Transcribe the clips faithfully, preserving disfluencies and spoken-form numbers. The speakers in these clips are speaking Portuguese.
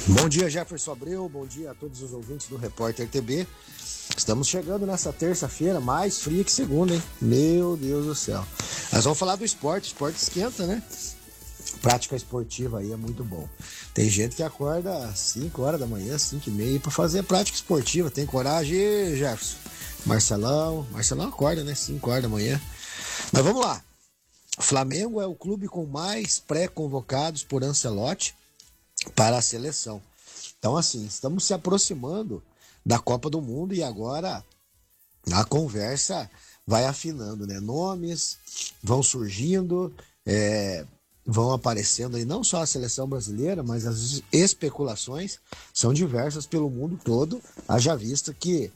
Bom dia, Jefferson Abreu, bom dia a todos os ouvintes do Repórter T B. Estamos chegando nessa terça-feira mais fria que segunda, hein? Meu Deus do céu. Nós vamos falar do esporte, o esporte esquenta, né? Prática esportiva aí é muito bom. Tem gente que acorda às cinco horas da manhã, cinco e meia, para fazer prática esportiva. Tem coragem, Jefferson? Marcelão, Marcelão acorda, né? cinco horas da manhã. Mas vamos lá. O Flamengo é o clube com mais pré-convocados por Ancelotti para a seleção. Então, assim, estamos se aproximando da Copa do Mundo e agora a conversa vai afinando, né? Nomes vão surgindo, é, vão aparecendo aí, não só a seleção brasileira, mas as especulações são diversas pelo mundo todo, haja vista que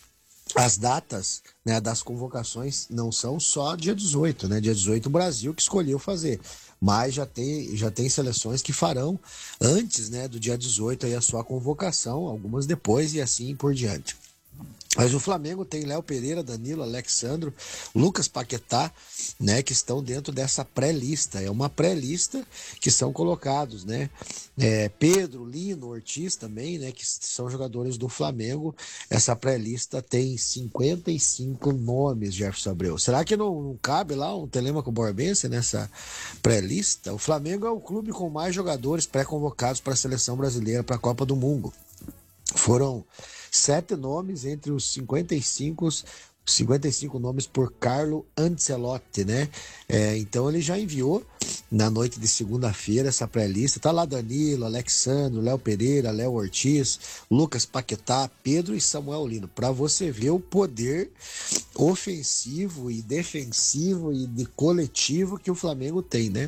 as datas, né, das convocações não são só dia dezoito, né? Dia dezoito o Brasil que escolheu fazer. Mas já tem, já tem seleções que farão antes, né, do dia dezoito aí a sua convocação, algumas depois e assim por diante. Mas o Flamengo tem Léo Pereira, Danilo, Alexandro, Lucas Paquetá, né, que estão dentro dessa pré-lista. É uma pré-lista que são colocados, né? É, Pedro, Lino, Ortiz também, né, que são jogadores do Flamengo. Essa pré-lista tem cinquenta e cinco nomes, Jefferson Abreu. Será que não, não cabe lá um Telêmaco Borbense nessa pré-lista? O Flamengo é o clube com mais jogadores pré-convocados para a seleção brasileira para a Copa do Mundo. Foram sete nomes entre os cinquenta e cinco, cinquenta e cinco nomes por Carlo Ancelotti, né? É, então ele já enviou na noite de segunda-feira essa pré-lista. Tá lá Danilo, Alexandre, Léo Pereira, Léo Ortiz, Lucas Paquetá, Pedro e Samuel Lino. Para você ver o poder ofensivo e defensivo e de coletivo que o Flamengo tem, né?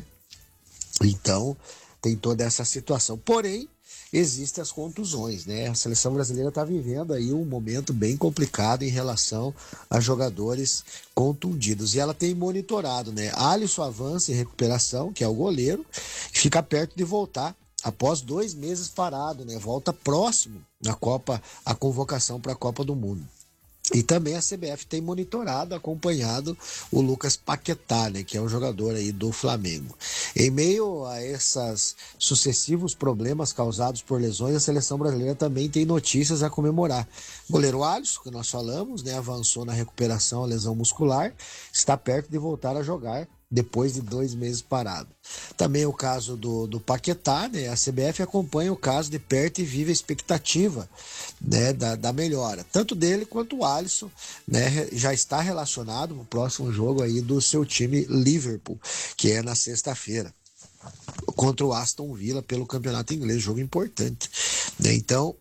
Então tem toda essa situação. Porém, existem as contusões, né? A seleção brasileira está vivendo aí um momento bem complicado em relação a jogadores contundidos. E ela tem monitorado, né? Alisson avança em recuperação, que é o goleiro, que fica perto de voltar após dois meses parado, né? Volta próximo na Copa, a convocação para a Copa do Mundo. E também a C B F tem monitorado, acompanhado o Lucas Paquetá, né, que é um jogador aí do Flamengo. Em meio a esses sucessivos problemas causados por lesões, a seleção brasileira também tem notícias a comemorar. O goleiro Alisson, que nós falamos, né, avançou na recuperação a lesão muscular, está perto de voltar a jogar depois de dois meses parado. Também o caso do, do Paquetá, né? A C B F acompanha o caso de perto e vive a expectativa, né, da, da melhora, tanto dele quanto o Alisson, né, já está relacionado no próximo jogo aí do seu time Liverpool, que é na sexta-feira, contra o Aston Villa pelo campeonato inglês, jogo importante, né? Então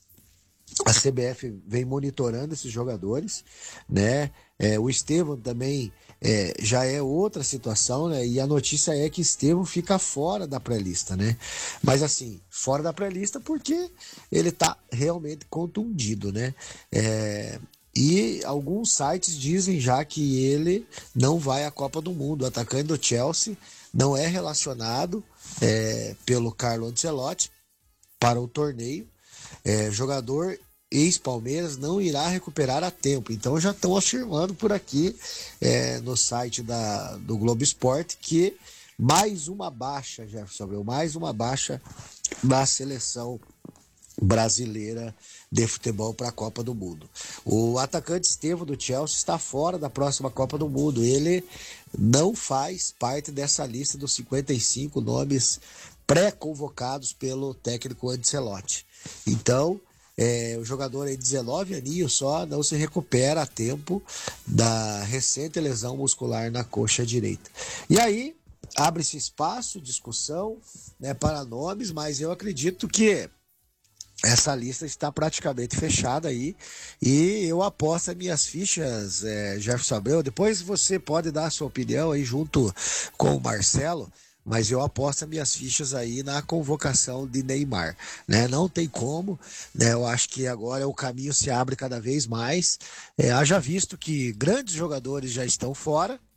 a C B F vem monitorando esses jogadores, né? É, o Estevão também é, já é outra situação, né? E a notícia é que Estevão fica fora da pré-lista, né? Mas assim, fora da pré-lista porque ele tá realmente contundido, né? É, e alguns sites dizem já que ele não vai à Copa do Mundo. O atacante do Chelsea não é relacionado é, pelo Carlo Ancelotti para o torneio. É, jogador ex-Palmeiras não irá recuperar a tempo. Então já estão afirmando por aqui é, no site da, do Globo Esporte que mais uma baixa, Jefferson Abreu, mais uma baixa da seleção brasileira de futebol para a Copa do Mundo. O atacante Estevão do Chelsea está fora da próxima Copa do Mundo. Ele não faz parte dessa lista dos cinquenta e cinco nomes pré-convocados pelo técnico Ancelotti. Então, é, o jogador aí, dezenove aninhos só, não se recupera a tempo da recente lesão muscular na coxa direita. E aí, abre-se espaço, discussão, né, para nomes, mas eu acredito que essa lista está praticamente fechada aí e eu aposto as minhas fichas, é, Jefferson Abreu. Depois você pode dar a sua opinião aí junto com o Marcelo, mas eu aposto as minhas fichas aí na convocação de Neymar, né? Não tem como, né? Eu acho que agora o caminho se abre cada vez mais, é, haja visto que grandes jogadores já estão fora,